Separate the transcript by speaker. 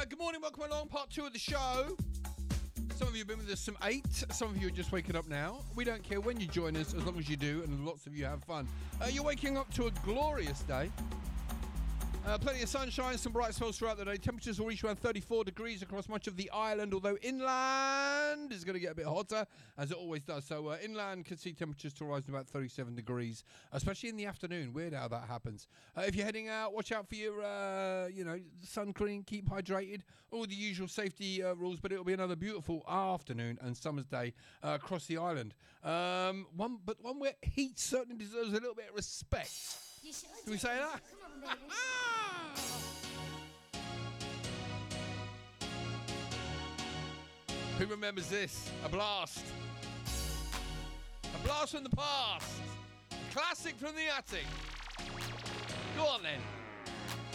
Speaker 1: Good morning, welcome along. Part 2 of the show. Some of you have been with us from 8. Some of you are just waking up now. We don't care when you join us, as long as you do, and lots of you have fun. You're waking up to a glorious day. Plenty of sunshine, some bright spells throughout the day. Temperatures will reach around 34 degrees across much of the island, although inland is going to get a bit hotter, as it always does. So inland could see temperatures to rise to about 37 degrees, especially in the afternoon. Weird how that happens. If you're heading out, watch out for your, sun cream, keep hydrated, all the usual safety rules, but it'll be another beautiful afternoon and summer's day across the island. One where heat certainly deserves a little bit of respect.
Speaker 2: You should.
Speaker 1: Can we say that?
Speaker 2: Come on, baby.
Speaker 1: Who remembers this? A blast. A blast from the past. A classic from the attic. Go on then.